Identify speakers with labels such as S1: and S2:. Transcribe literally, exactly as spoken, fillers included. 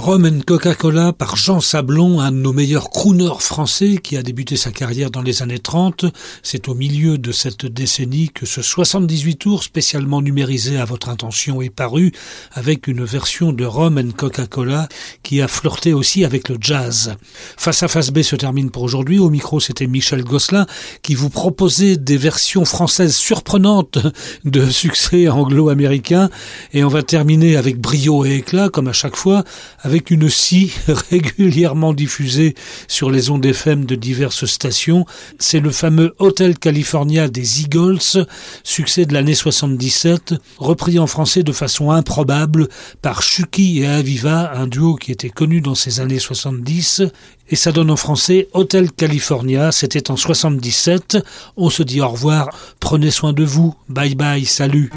S1: Rum and Coca-Cola par Jean Sablon, un de nos meilleurs crooners français qui a débuté sa carrière dans les années trente. C'est au milieu de cette décennie que ce soixante-dix-huit tours spécialement numérisé à votre intention est paru, avec une version de Rum and Coca-Cola qui a flirté aussi avec le jazz. Face à Face B se termine pour aujourd'hui. Au micro, c'était Michel Gosselin qui vous proposait des versions françaises surprenantes de succès anglo-américains. Et on va terminer avec brio et éclat, comme à chaque fois, avec une scie régulièrement diffusée sur les ondes F M de diverses stations. C'est le fameux Hotel California des Eagles, succès de l'année soixante-dix-sept, repris en français de façon improbable par Chucky et Aviva, un duo qui était connu dans ces années soixante-dix. Et ça donne en français Hotel California, c'était en soixante-dix-sept. On se dit au revoir, prenez soin de vous, bye bye, salut.